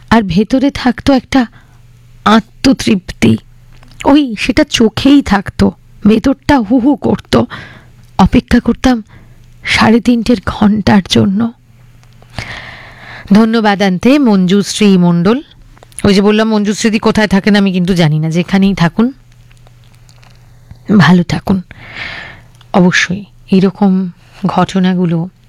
আর ভেতরে থাকতো একটা আত্মতৃপ্তি, ওই সেটা চোখেই থাকতো, ভেতরটা হু হু করতো। অপেক্ষা করতাম 3:30 ঘন্টার জন্য। ধন্যবাদ আনতে মঞ্জুশ্রী মণ্ডল। ওই যে বললাম মঞ্জুশ্রীদি কোথায় থাকেন আমি কিন্তু জানি না, যেখানেই থাকুন ভালো থাকুন। অবশ্যই এরকম ঘটনাগুলো